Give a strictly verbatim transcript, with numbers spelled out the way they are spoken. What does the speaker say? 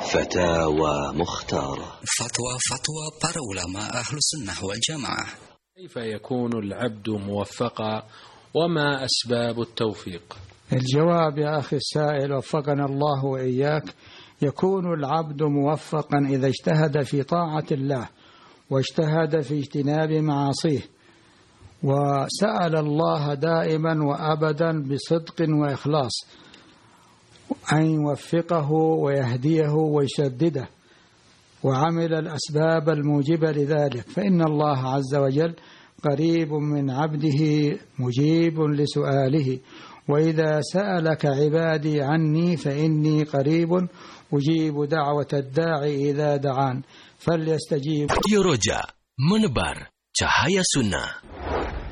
فتاوى مختارة. فتوى فتوى para ulama أهل السنة والجماعة. كيف يكون العبد موفقا وما أسباب التوفيق؟ الجواب يا أخي السائل وفقنا الله وإياك، يكون العبد موفقا إذا اجتهد في طاعة الله واجتهد في اجتناب معاصيه، وسأل الله دائما وأبدا بصدق وإخلاص أن يوفقه ويهديه ويسدده، وعمل الأسباب الموجبة لذلك، فإن الله عز وجل قريب من عبده مجيب لسؤاله، وإذا سألك عبادي عني فإني قريب أجيب دعوة الداعي إذا دعان فليستجيب. Radio Roja, menebar cahaya sunnah.